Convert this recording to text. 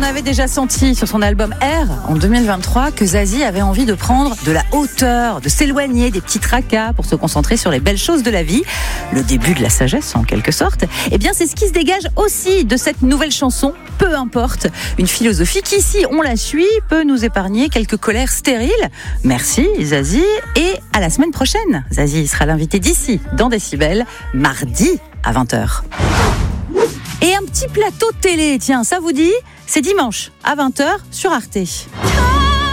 avait déjà senti sur son album R en 2023 que Zazie avait envie de prendre de la hauteur, de s'éloigner des petits tracas pour se concentrer sur les belles choses de la vie. Le début de la sagesse en quelque sorte. Eh bien c'est ce qui se dégage aussi de cette nouvelle chanson, Peu importe. Une philosophie qui, si on la suit, peut nous épargner quelques colères stériles. Merci Zazie et à la semaine prochaine. Zazie sera l'invité d'ici dans Décibel, mardi à 20h. Et un petit plateau télé, tiens, ça vous dit ? C'est dimanche à 20h sur Arte.